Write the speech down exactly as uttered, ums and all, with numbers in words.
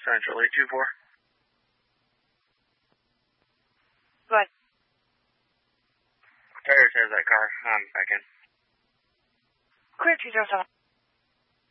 Central eight two four. Go ahead. Tires has that car. I'm back in. Clear two zero seven.